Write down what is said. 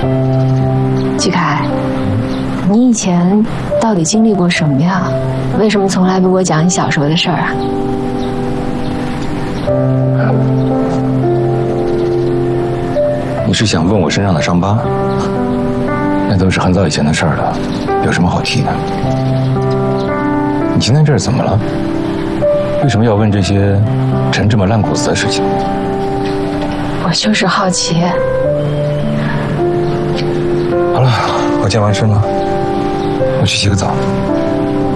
季凯，你以前到底经历过什么呀？为什么从来不给我讲你小时候的事儿啊？ 你是想问我身上的伤疤？那都是很早以前的事儿了，有什么好提的？你今天这是怎么了？为什么要问这些陈这么烂谷子的事情？ 我就是好奇。 好了，我健完身了，我去洗个澡。